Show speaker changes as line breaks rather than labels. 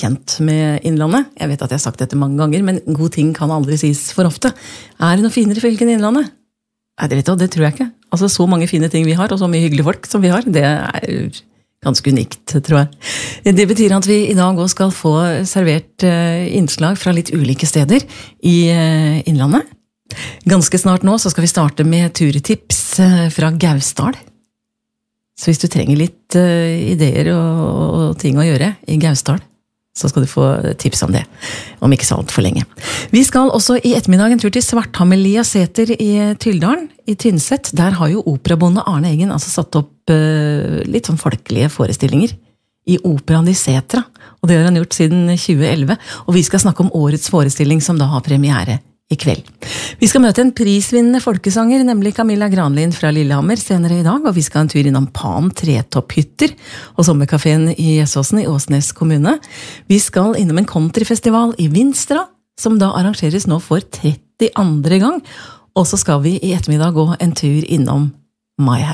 kjent med Innlandet. Jeg vet at jeg har sagt dette mange ganger, men gode ting kan aldri sies for ofte. Det noe finere fylke enn Innlandet? Nei, det tror jeg ikke. Altså, så mange fine ting vi har, og så mye hyggelige folk som vi har, det ganske unikt, tror jeg. Det betyr at vi i dag også skal få servert innslag fra litt ulike steder i Innlandet. Ganske snart nå så skal vi starte med turtips fra Gausdal. Så hvis du trenger litt ideer og ting å gjøre i Gausdal, så skal du få tips om det, om ikke så alt for lenge. Vi skal også i ettermiddag en tur til Svarthammerlia Seter i Tyldalen, i Tynset. Der har jo operabonde Arne Eggen satt opp litt sånn folkelige forestillinger i Operaen i Setra, og det har han gjort siden 2011, og vi skal snakke om årets forestilling som da har premiere i kveld. Vi skal møte en prisvinnende folkesanger, nemlig Camilla Granlin fra Lillehammer senere i dag, og vi skal en tur innom Pan Tretopphytter og sommerkaféen i Gjesåsen i Åsnes kommune. Vi skal innom en countryfestival i Vinstra, som da arrangeres nå for 32. gang, og så skal vi i ettermiddag gå en tur innom My House.